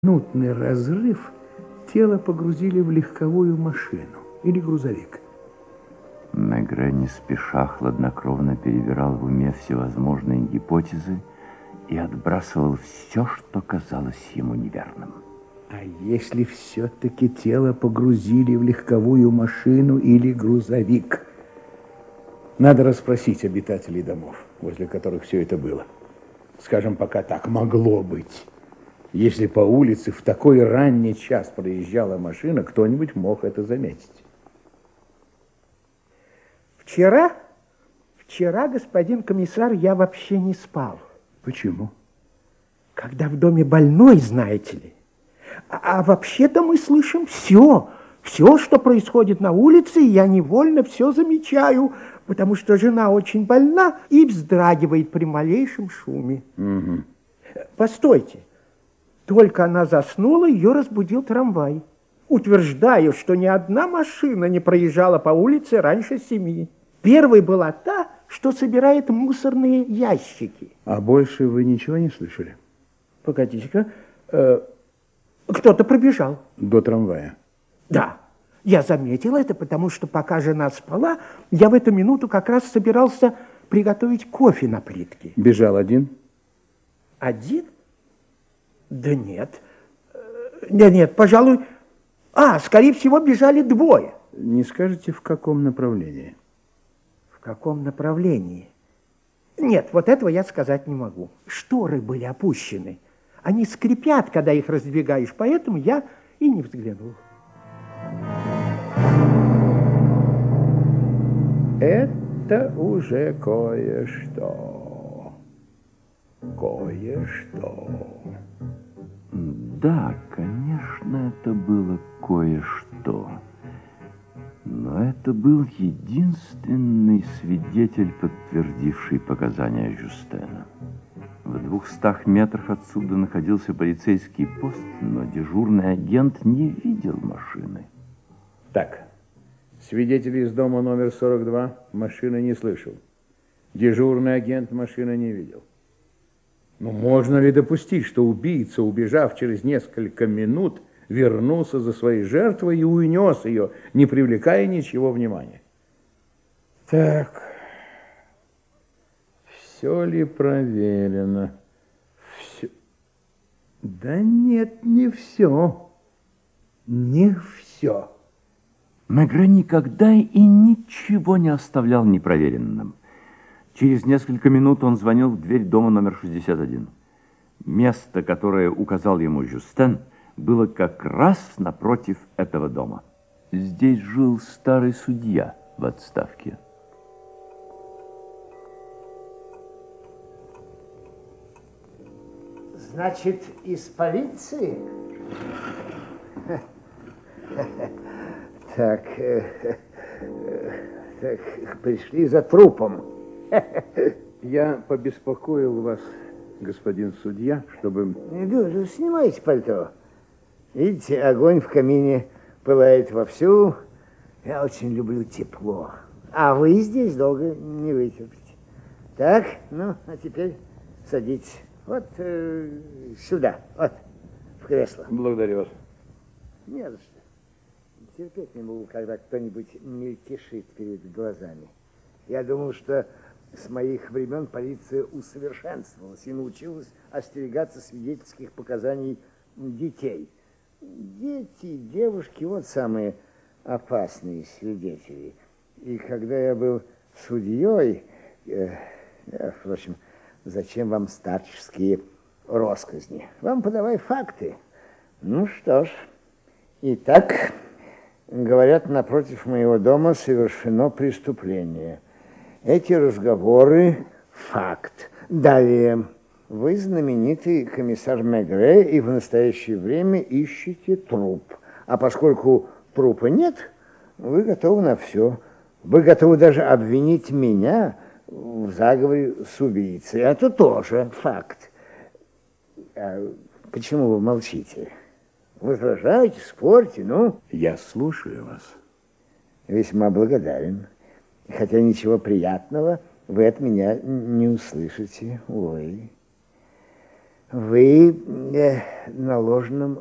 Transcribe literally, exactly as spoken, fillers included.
Минутный разрыв тело погрузили в легковую машину или грузовик. Мегре не спеша хладнокровно перебирал в уме всевозможные гипотезы и отбрасывал все, что казалось ему неверным. А если все-таки тело погрузили в легковую машину или грузовик? Надо расспросить обитателей домов, возле которых все это было. Скажем, пока так могло быть. Если по улице в такой ранний час проезжала машина, кто-нибудь мог это заметить. Вчера, вчера, господин комиссар, я вообще не спал. Почему? Когда в доме больной, знаете ли. А, а вообще-то мы слышим все, все, что происходит на улице, и я невольно все замечаю, потому что жена очень больна и вздрагивает при малейшем шуме. Угу. Постойте. Только она заснула, ее разбудил трамвай. Утверждаю, что ни одна машина не проезжала по улице раньше семи. Первой была та, что собирает мусорные ящики. А больше вы ничего не слышали? Погодите-ка. Э, кто-то пробежал. До трамвая? Да. Я заметил это, потому что пока жена спала, я в эту минуту как раз собирался приготовить кофе на плитке. Бежал один? Один? Да нет. Нет, нет, пожалуй... А, скорее всего, бежали двое. Не скажете, в каком направлении? В каком направлении? Нет, вот этого я сказать не могу. Шторы были опущены. Они скрипят, когда их раздвигаешь, поэтому я и не взглянул. Это уже кое-что. Кое-что. Да, конечно, это было кое-что. Но это был единственный свидетель, подтвердивший показания Жюстена. В двухстах метрах отсюда находился полицейский пост, но дежурный агент не видел машины. Так, свидетель из дома номер сорок два машины не слышал. Дежурный агент машины не видел. Но можно ли допустить, что убийца, убежав через несколько минут, вернулся за своей жертвой и унес ее, не привлекая ничего внимания? Так, все ли проверено? Все. Да нет, не все. Не все. Мегре никогда и ничего не оставлял непроверенным. Через несколько минут он звонил в дверь дома номер шестьдесят один. Место, которое указал ему Жюстен, было как раз напротив этого дома. Здесь жил старый судья в отставке. Значит, из полиции? Так, так, пришли за трупом. Я побеспокоил вас, господин судья, чтобы... Ну, снимайте пальто. Видите, огонь в камине пылает вовсю. Я очень люблю тепло. А вы здесь долго не вытерпите. Так, ну, а теперь садитесь. Вот э, сюда, вот, в кресло. Благодарю вас. Не за что. Терпеть не могу, когда кто-нибудь мельтешит перед глазами. Я думал, что с моих времен полиция усовершенствовалась и научилась остерегаться свидетельских показаний детей. Дети, девушки, вот самые опасные свидетели. И когда я был судьей, э, э, впрочем, зачем вам старческие россказни? Вам подавай факты. Ну что ж, итак, говорят, напротив моего дома совершено преступление. Эти разговоры – факт. Далее, вы знаменитый комиссар Мегре и в настоящее время ищете труп. А поскольку трупа нет, вы готовы на все. Вы готовы даже обвинить меня в заговоре с убийцей. Это тоже факт. А почему вы молчите? Возражаете, спорьте, ну? Я слушаю вас. Весьма благодарен. Хотя ничего приятного вы от меня не услышите. Ой. Вы э, на ложном